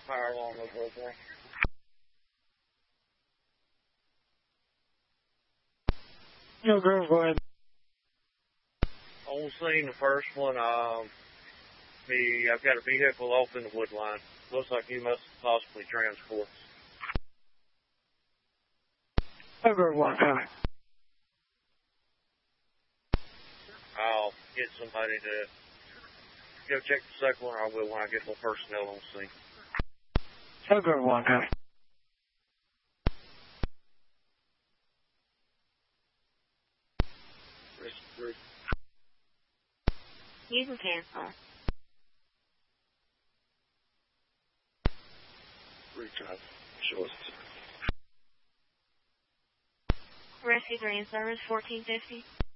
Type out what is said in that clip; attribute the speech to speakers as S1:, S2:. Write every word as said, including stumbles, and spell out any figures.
S1: Fire alarm over there.
S2: No, girl, go ahead.
S1: On scene, the first one, um, the, I've got a vehicle off in the wood line. Looks like you must possibly transport.
S2: No, girl, one coming.
S1: I'll get somebody to go check the second one, or I will when I get more personnel on scene.
S2: No, girl, one coming.
S3: You can cancel.
S1: Retry. Sure.
S3: Rescue Green Service fourteen fifty.